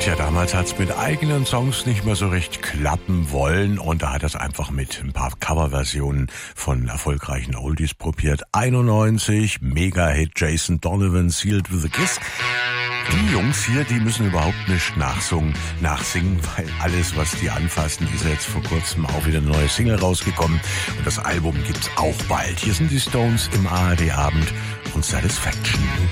Tja, damals hat's mit eigenen Songs nicht mehr so recht klappen wollen und da hat er es einfach mit ein paar Coverversionen von erfolgreichen Oldies probiert. 91, Mega-Hit Jason Donovan, Sealed with a Kiss. Die Jungs hier, die müssen überhaupt nicht nachsingen, weil alles, was die anfassen, ist jetzt vor kurzem auch wieder eine neue Single rausgekommen und das Album gibt's auch bald. Hier sind die Stones im ARD-Abend und Satisfaction.